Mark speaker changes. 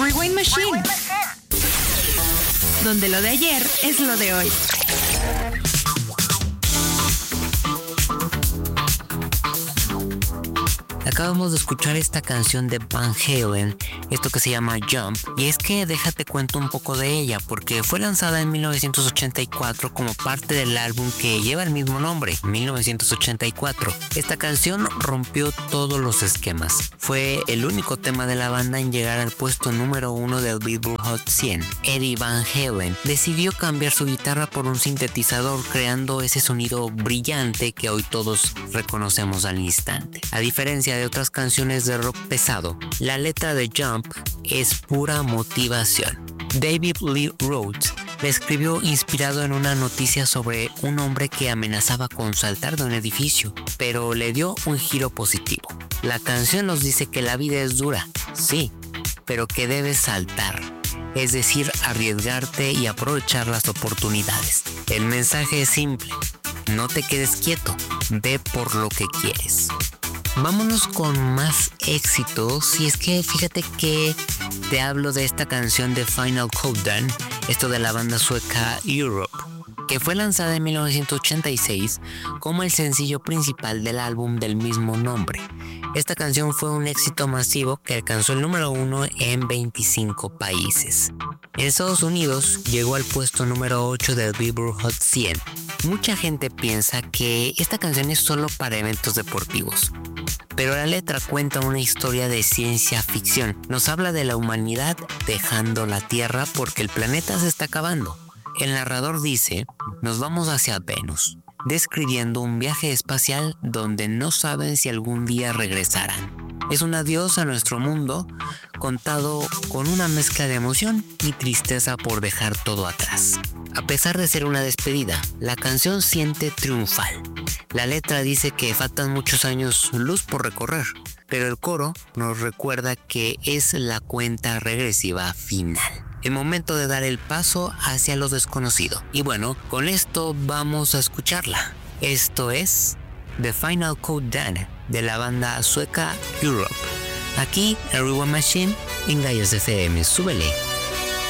Speaker 1: Rewind Machine, donde lo de ayer es lo de hoy.
Speaker 2: Acabamos de escuchar esta canción de Van Halen, esto que se llama Jump, y es que déjate cuento un poco de ella, porque fue lanzada en 1984 como parte del álbum que lleva el mismo nombre, 1984. Esta canción rompió todos los esquemas. Fue el único tema de la banda en llegar al puesto número 1 del Billboard Hot 100. Eddie Van Halen decidió cambiar su guitarra por un sintetizador, creando ese sonido brillante que hoy todos reconocemos al instante. A diferencia de otras canciones de rock pesado, la letra de Jump es pura motivación. David Lee Roth la escribió inspirado en una noticia sobre un hombre que amenazaba con saltar de un edificio, pero le dio un giro positivo. La canción nos dice que la vida es dura, sí, pero que debes saltar, es decir, arriesgarte y aprovechar las oportunidades. El mensaje es simple: no te quedes quieto, ve por lo que quieres. Vámonos con más éxitos, y es que fíjate que te hablo de esta canción de Final Countdown, esto de la banda sueca Europe, que fue lanzada en 1986 como el sencillo principal del álbum del mismo nombre. Esta canción fue un éxito masivo que alcanzó el número 1 en 25 países. En Estados Unidos llegó al puesto número 8 del Billboard Hot 100. Mucha gente piensa que esta canción es solo para eventos deportivos, pero la letra cuenta una historia de ciencia ficción. Nos habla de la humanidad dejando la Tierra porque el planeta se está acabando. El narrador dice: nos vamos hacia Venus, describiendo un viaje espacial donde no saben si algún día regresarán. Es un adiós a nuestro mundo, contado con una mezcla de emoción y tristeza por dejar todo atrás. A pesar de ser una despedida, la canción siente triunfal. La letra dice que faltan muchos años luz por recorrer, pero el coro nos recuerda que es la cuenta regresiva final. El momento de dar el paso hacia lo desconocido. Y bueno, con esto vamos a escucharla. Esto es The Final Countdown de la banda sueca Europe. Aquí en Rewind Machine en Gallos FM. Súbele.